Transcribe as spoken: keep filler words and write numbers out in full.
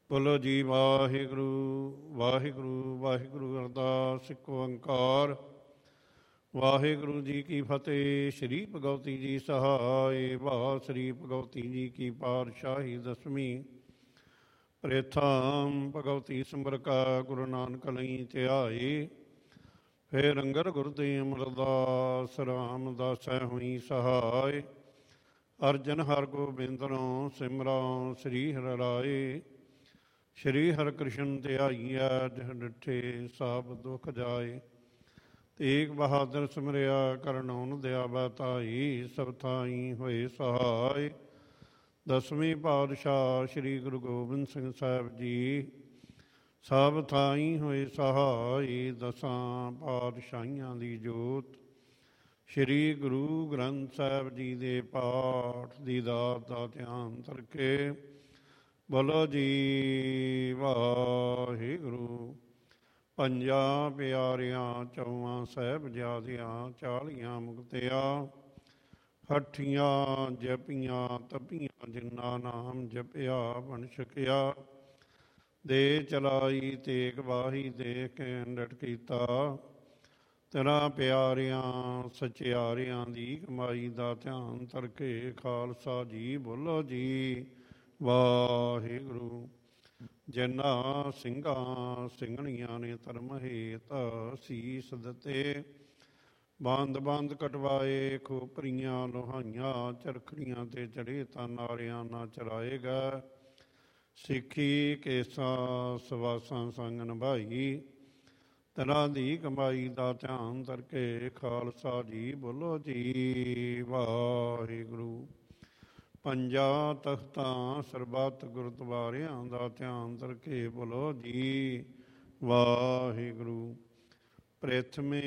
ਬੋਲੋ ਜੀ ਵਾਹਿਗੁਰੂ ਵਾਹਿਗੁਰੂ ਵਾਹਿਗੁਰੂ ਅਰਦਾਸ ਇੱਕ ਓੰਕਾਰ। ਵਾਹਿਗੁਰੂ ਜੀ ਕੀ ਫਤਿਹ। ਸ਼੍ਰੀ ਭਗਵਤੀ ਜੀ ਸਹਾਇ। ਵਾਹ ਸ਼੍ਰੀ ਭਗਵਤੀ ਜੀ ਕੀ ਪਾਤਸ਼ਾਹੀ ਦਸਵੀਂ। ਪ੍ਰੇਥਾਮ ਭਗਵਤੀ ਸੰਬਰਕਾ ਗੁਰੂ ਨਾਨਕ ਲਈ ਧਿਆਏ। ਫੇਰ ਅੰਗਦ ਗੁਰਦੇ ਅਮਰਦਾਸ ਰਾਮਦਾਸੈ ਹੋਈ ਸਹਾਇ। ਅਰਜਨ ਹਰ ਗੋਬਿੰਦਨੋ ਸਿਮਰਉ ਸ੍ਰੀ ਹਰਿ ਰਾਏ। ਸ਼੍ਰੀ ਹਰਿ ਕ੍ਰਿਸ਼ਨ ਧਿਆਈਐ ਜਿਹ ਡਿਠੇ ਸਭ ਦੁਖ ਜਾਏ। ਤੇਗ ਬਹਾਦਰ ਸਿਮਰਿਆ ਕਰਨਉਨ ਦਿਆਵਾ ਧਾਈ। ਸਭ ਥਾਈ ਹੋਏ ਸਹਾਇ। ਦਸਵੇਂ ਪਾਤਸ਼ਾਹ ਸ਼੍ਰੀ ਗੁਰੂ ਗੋਬਿੰਦ ਸਿੰਘ ਸਾਹਿਬ ਜੀ ਸਭ ਥਾਈ ਹੋਏ ਸਹਾਈ। ਦਸਾਂ ਪਾਤਸ਼ਾਹੀਆਂ ਦੀ ਜੋਤ ਸ਼੍ਰੀ ਗੁਰੂ ਗ੍ਰੰਥ ਸਾਹਿਬ ਜੀ ਦੇ ਪਾਠ ਦੀ ਦਾਤ ਦਾ ਧਿਆਨ ਕਰਕੇ ਬੋਲੋ ਜੀ ਵਾਹਿਗੁਰੂ। ਪੰਜਾਂ ਪਿਆਰਿਆਂ ਚੌਵਾਂ ਸਾਹਿਬਜ਼ਾਦਿਆਂ ਚਾਲੀਆਂ ਮੁਕਤਿਆਂ ਹੱਠੀਆਂ ਜਪੀਆਂ ਤਪੀਆਂ ਜਿਨ੍ਹਾਂ ਨਾਮ ਜਪਿਆ ਬਣ ਛਕਿਆ। ਦੇ ਚਲਾਈ ਤੇਗ ਵਾਹੀ ਦੇ ਕੈਂਡਟ ਕੀਤਾ। ਤੇਰਾਂ ਪਿਆਰਿਆਂ ਸਚਿਆਰਿਆਂ ਦੀ ਕਮਾਈ ਦਾ ਧਿਆਨ ਕਰਕੇ ਖਾਲਸਾ ਜੀ ਬੋਲੋ ਜੀ ਵਾਹਿਗੁਰੂ। ਜਿਨ੍ਹਾਂ ਸਿੰਘਾਂ ਸਿੰਘਣੀਆਂ ਨੇ ਧਰਮ ਹੇਤ ਸੀਸ ਦਿੱਤੇ। ਬੰਦ ਬੰਦ ਕਟਵਾਏ ਖੋਪਰੀਆਂ ਲੋਹਾਈਆਂ ਚਰਖੜੀਆਂ ਤੇ ਚੜੇ ਤਾਂ ਨਾਰਿਆਂ ਨਾ ਚਲਾਏਗਾ। ਸਿੱਖੀ ਕੇਸਾਂ ਸਵਾਸਾਂ ਸੰਗ ਨਿਭਾਈ। ਤਰਾਂ ਦੀ ਕਮਾਈ ਦਾ ਧਿਆਨ ਕਰਕੇ ਖਾਲਸਾ ਜੀ ਬੋਲੋ ਜੀ ਵਾਹਿਗੁਰੂ। ਪੰਜਾਂ ਤਖਤਾਂ ਸਰਬੱਤ ਗੁਰਦੁਆਰਿਆਂ ਦਾ ਧਿਆਨ ਕਰਕੇ ਬੋਲੋ ਜੀ ਵਾਹਿਗੁਰੂ। ਪ੍ਰਥਮੇ